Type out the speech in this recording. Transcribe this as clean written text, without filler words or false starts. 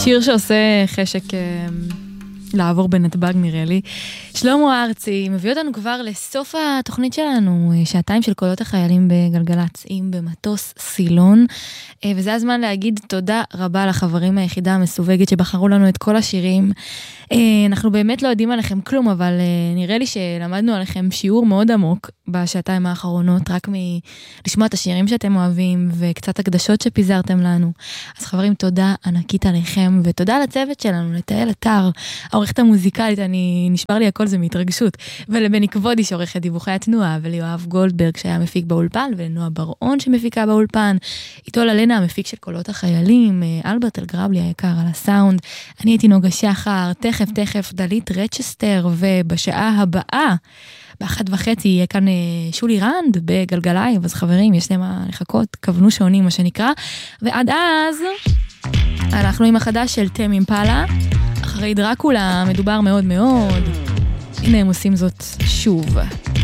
שיר שעושה חשק לעבור בנתב"ג נראה לי. שלמה ארצי מביא אותנו כבר לסוף התוכנית שלנו, שעתיים של קולות החיילים בגלגלצ עם במטוס סילון, וזה הזמן להגיד תודה רבה לחברים מהיחידה המסווגת שבחרו לנו את כל השירים. אנחנו באמת לא יודעים עליכם כלום, אבל נראה לי שלמדנו עליכם שיעור מאוד עמוק בשעתיים האחרונות, רק מלשמוע את השירים שאתם אוהבים וקצת הקדשות שפיזרתם לנו. אז חברים, תודה ענקית עליכם, ותודה לצוות שלנו, לתאל אתר, העורכת המוזיקלית, נשבר לי הכל זה מהתרגשות, ולבני כבודי שעורכת דיווחי התנועה, וליואב גולדברג שהיה מפיק באולפן, ולנועה ברעון שמפיקה באולפן, איתו ללנה המפיק של קולות החיילים, אלברט אלגרבלי היקר על הסאונד, אני הייתי נוגה שחר, תכף דלית רצ'סטר, ובשעה הבאה, ב1:30 יהיה כאן שולי רנד בגלגלייב, אז חברים, יש להם מה לחכות, כוונו שעונים מה שנקרא, ועד אז אנחנו עם החדש של תם אימפלה, אחרי דרקולה מדובר מאוד מאוד, הנה הם עושים זאת שוב.